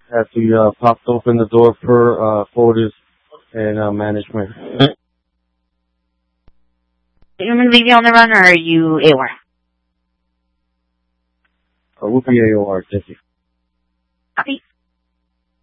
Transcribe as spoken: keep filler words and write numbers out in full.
as we uh, popped open the door for uh, photos and uh, management. You want me to leave you on the run, or are you A O R? Uh, we'll be A O R, thank you. Copy.